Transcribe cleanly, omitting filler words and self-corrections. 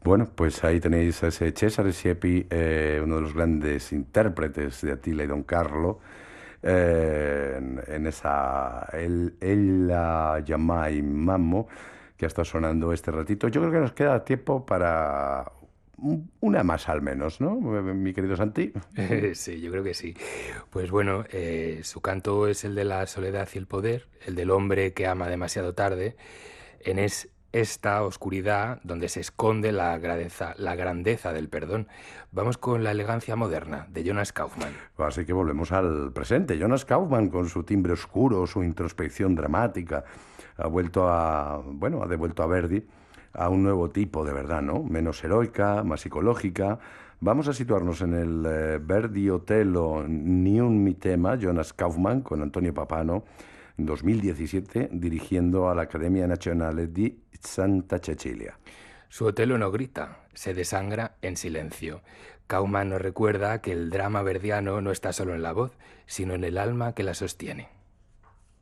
Bueno, pues ahí tenéis a ese Cesare Siepi, uno de los grandes intérpretes de Attila y Don Carlo, en esa El la Yamai Mammo, que ha estado sonando este ratito. Yo creo que nos queda tiempo para una más al menos, ¿no? Mi querido Santi. Sí, yo creo que sí. Pues bueno, su canto es el de la soledad y el poder, el del hombre que ama demasiado tarde. En esta oscuridad donde se esconde la grandeza del perdón. Vamos con la elegancia moderna de Jonas Kaufmann. Así que volvemos al presente. Jonas Kaufmann, con su timbre oscuro, su introspección dramática, ha devuelto a Verdi a un nuevo tipo de verdad, ¿no? Menos heroica, más psicológica. Vamos a situarnos en el Verdi Otello Ni un mi tema, Jonas Kaufmann, con Antonio Papano, en 2017, dirigiendo a la Accademia Nazionale di Santa Cecilia. Su Otelo no grita, se desangra en silencio. Kaufmann nos recuerda que el drama verdiano no está solo en la voz, sino en el alma que la sostiene.